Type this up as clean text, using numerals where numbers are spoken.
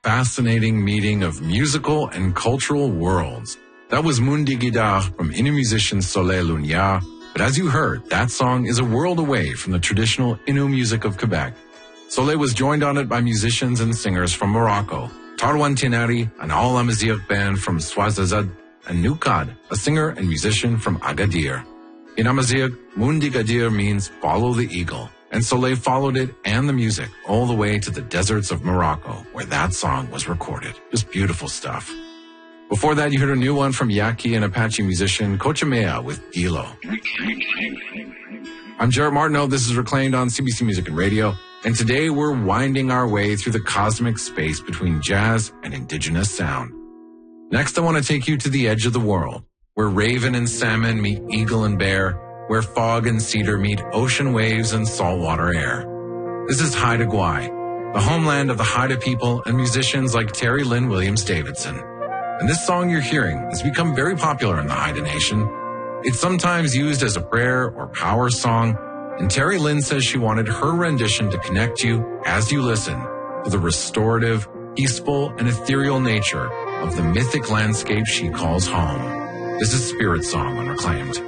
fascinating meeting of musical and cultural worlds. That was Mundi Guidar from Innu musician Soleil Lunya. But as you heard, that song is a world away from the traditional Innu music of Quebec. Soleil was joined on it by musicians and singers from Morocco, Tarwan Tinari, an All-Amazigh band from Ouazzazate, and Nukad, a singer and musician from Agadir. In Amazigh, Mundi Gadir means follow the eagle, and Soleil followed it and the music all the way to the deserts of Morocco, where that song was recorded. Just beautiful stuff. Before that, you heard a new one from Yaqui and Apache musician Cochimea with Dilo. I'm Jarrett Martineau. This is Reclaimed on CBC Music and Radio, and today we're winding our way through the cosmic space between jazz and indigenous sound. Next, I want to take you to the edge of the world, where raven and salmon meet eagle and bear, where fog and cedar meet ocean waves and saltwater air. This is Haida Gwaii, the homeland of the Haida people and musicians like Terry Lynn Williams-Davidson. And this song you're hearing has become very popular in the Haida Nation. It's sometimes used as a prayer or power song, and Terry Lynn says she wanted her rendition to connect you as you listen to the restorative, peaceful, and ethereal nature of the mythic landscape she calls home. This is Spirit Song on Reclaimed.